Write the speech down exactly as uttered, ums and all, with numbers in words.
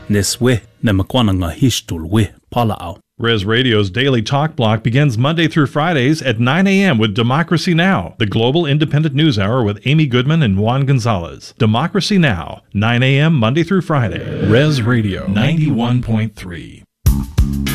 Neswe Nemakwananga Hishtulwe Palao. Res Radio's Daily Talk Block begins Monday through Fridays at nine a.m. with Democracy Now!, the global independent news hour with Amy Goodman and Juan Gonzalez. Democracy Now!, nine a.m. Monday through Friday. Res Radio ninety-one point three.